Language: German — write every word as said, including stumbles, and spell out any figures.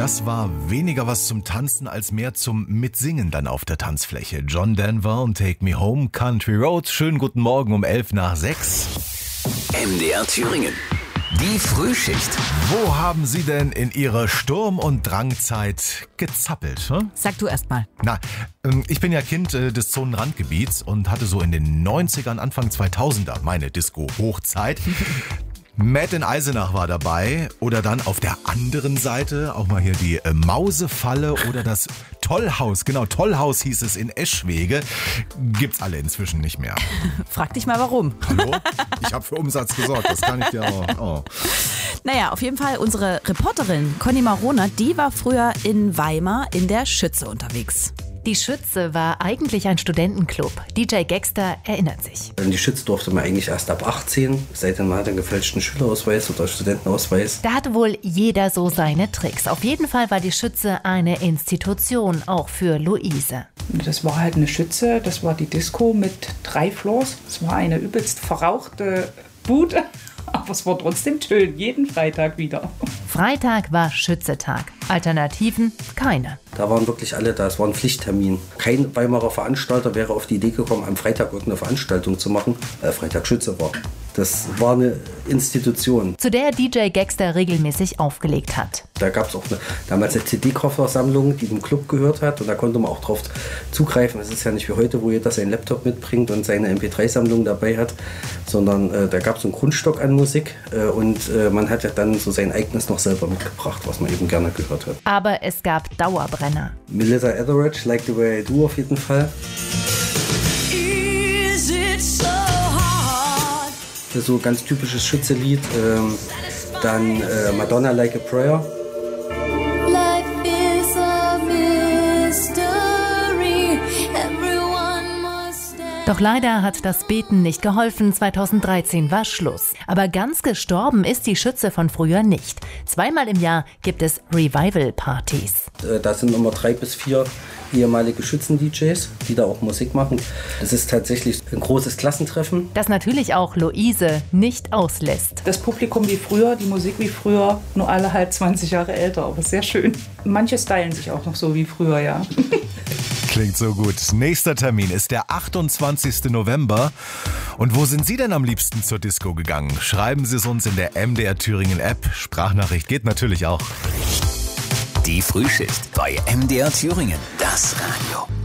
Das war weniger was zum Tanzen als mehr zum Mitsingen dann auf der Tanzfläche. John Denver und Take Me Home, Country Road. Schönen guten Morgen um elf nach sechs. M D R Thüringen. Die Frühschicht. Wo haben Sie denn in Ihrer Sturm- und Drangzeit gezappelt? Hm? Sag du erst mal. Na, ähm, ich bin ja Kind äh, des Zonenrandgebiets und hatte so in den neunzigern, Anfang zweitausender meine Disco-Hochzeit. Matt in Eisenach war dabei oder dann auf der anderen Seite auch mal hier die äh, Mausefalle oder das Tollhaus. Genau, Tollhaus hieß es in Eschwege. Gibt's alle inzwischen nicht mehr. Frag dich mal warum. Hallo? Ich habe für Umsatz gesorgt, das kann ich dir auch. Oh. Naja, auf jeden Fall unsere Reporterin Conny Marona, die war früher in Weimar in der Schütze unterwegs. Die Schütze war eigentlich ein Studentenclub. D J Gexter erinnert sich. In die Schütze durfte man eigentlich erst ab achtzehn, seitdem man hat einen gefälschten Schülerausweis oder Studentenausweis. Da hatte wohl jeder so seine Tricks. Auf jeden Fall war die Schütze eine Institution, auch für Luise. Das war halt eine Schütze, das war die Disco mit drei Floors. Es war eine übelst verrauchte Bude, aber es war trotzdem schön, jeden Freitag wieder. Freitag war Schützetag. Alternativen keine. Da waren wirklich alle da, es war ein Pflichttermin. Kein Weimarer Veranstalter wäre auf die Idee gekommen, am Freitag irgendeine Veranstaltung zu machen, weil Freitag Schütze war. Das war eine Institution. Zu der D J Gexter regelmäßig aufgelegt hat. Da gab es auch eine, damals eine C D-Koffersammlung, die dem Club gehört hat. Und da konnte man auch drauf zugreifen. Es ist ja nicht wie heute, wo jeder seinen Laptop mitbringt und seine M P drei Sammlung dabei hat. Sondern äh, da gab es einen Grundstock an Musik. Äh, und äh, man hat ja dann so sein eigenes noch selber mitgebracht, was man eben gerne gehört hat. Aber es gab Dauerbrenner. Melissa Etheridge, Like the Way I Do auf jeden Fall. Das ist so ein ganz typisches Schütze-Lied. Ähm, dann äh, Madonna, Like a Prayer. Doch leider hat das Beten nicht geholfen. zweitausenddreizehn war Schluss. Aber ganz gestorben ist die Schütze von früher nicht. Zweimal im Jahr gibt es Revival-Partys. Äh, da sind immer drei bis vier ehemalige Schützen-D Js, die da auch Musik machen. Das ist tatsächlich ein großes Klassentreffen. Das natürlich auch Luise nicht auslässt. Das Publikum wie früher, die Musik wie früher, nur alle halt zwanzig Jahre älter, aber sehr schön. Manche stylen sich auch noch so wie früher, ja. Klingt so gut. Nächster Termin ist der achtundzwanzigsten November. Und wo sind Sie denn am liebsten zur Disco gegangen? Schreiben Sie es uns in der M D R Thüringen App. Sprachnachricht geht natürlich auch. Die Frühschicht bei M D R Thüringen. Das Radio.